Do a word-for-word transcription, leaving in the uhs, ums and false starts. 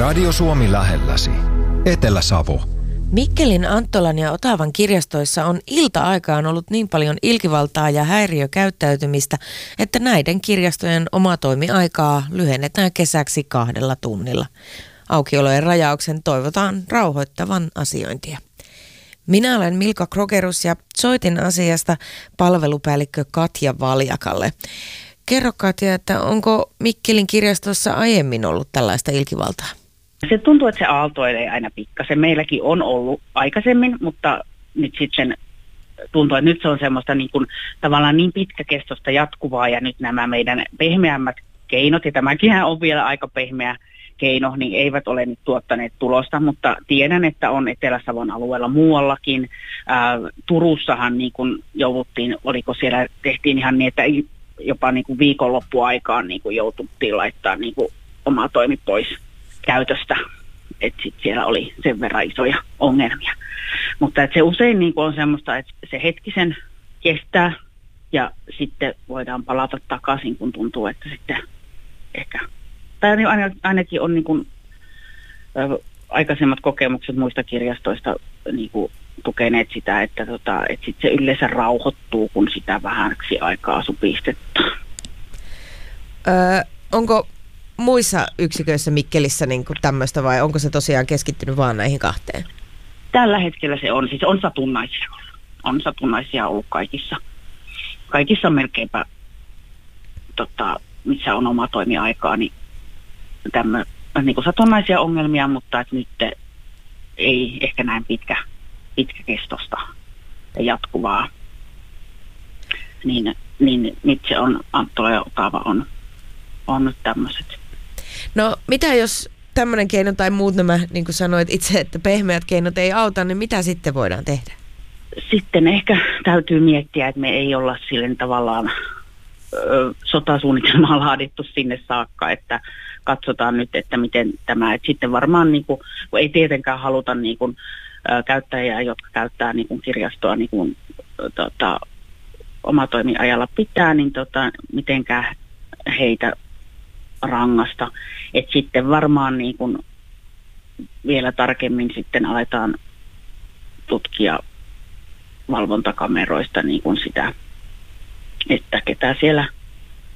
Radio Suomi lähelläsi. Etelä-Savo. Mikkelin, Anttolan ja Otavan kirjastoissa on ilta-aikaan ollut niin paljon ilkivaltaa ja häiriökäyttäytymistä, että näiden kirjastojen omatoimiaikaa lyhennetään kesäksi kahdella tunnilla. Aukiolojen rajauksen toivotaan rauhoittavan asiointia. Minä olen Milka Krogerus ja soitin asiasta palvelupäällikkö Katja Valjakalle. Kerro Katja, että onko Mikkelin kirjastossa aiemmin ollut tällaista ilkivaltaa? Se tuntuu, että se aaltoilee aina pikkasen. Meilläkin on ollut aikaisemmin, mutta nyt sitten tuntuu, että nyt se on semmoista niin kuin, tavallaan niin pitkäkestoista jatkuvaa ja nyt nämä meidän pehmeämmät keinot, ja tämäkin on vielä aika pehmeä keino, niin eivät ole nyt tuottaneet tulosta, mutta tiedän, että on Etelä-Savon alueella muuallakin. Ää, Turussahan niin kuin jouduttiin, oliko siellä, tehtiin ihan niin, että jopa niin kuin viikonloppuaikaan niin kuin joututtiin laittaa niin kuin oma toimi pois käytöstä, että sitten siellä oli sen verran isoja ongelmia. Mutta että se usein niin kuin on semmoista, että se hetkisen kestää ja sitten voidaan palata takaisin, kun tuntuu, että sitten ehkä, tai ainakin on niin kuin, ä, aikaisemmat kokemukset muista kirjastoista niin kuin tukeneet sitä, että, tota, että sit se yleensä rauhoittuu, kun sitä vähäksi aikaa supistetaan. Öö, onko muissa yksiköissä Mikkelissä niin kuin tämmöistä vai onko se tosiaan keskittynyt vaan näihin kahteen? Tällä hetkellä se on, siis on satunnaisia. On satunnaisia ollut kaikissa. Kaikissa melkeinpä, tota, missä on oma toimiaikaa, niin, tämmö, niin kuin satunnaisia ongelmia, mutta että nyt ei ehkä näin pitkä, pitkäkestosta ja jatkuvaa. Niin, niin nyt se on, Anttola ja Otava on, on nyt tämmöiset. No mitä jos tämmöinen keino tai muut nämä, niin kuin sanoit itse, että pehmeät keinot ei auta, niin mitä sitten voidaan tehdä? Sitten ehkä täytyy miettiä, että me ei olla sille tavallaan ö, sotasuunnitelmaa laadittu sinne saakka, että katsotaan nyt, että miten tämä, että sitten varmaan niin kuin, kun ei tietenkään haluta niin kuin, ö, käyttäjiä, jotka käyttää niin kuin kirjastoa niin kuin, tota, omatoimiajalla pitää, niin tota, mitenkään heitä rangasta. Että sitten varmaan niin kuin vielä tarkemmin sitten aletaan tutkia valvontakameroista niin kuin sitä, että ketä siellä